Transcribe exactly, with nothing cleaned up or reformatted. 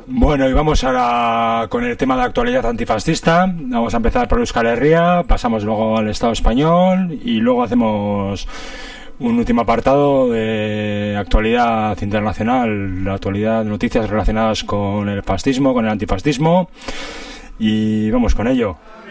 Bueno, y vamos ahora con el tema de actualidad antifascista. Vamos a empezar por Euskal Herria, pasamos luego al Estado español y luego hacemos un último apartado de actualidad internacional, la actualidad, noticias relacionadas con el fascismo, con el antifascismo, y vamos con ello.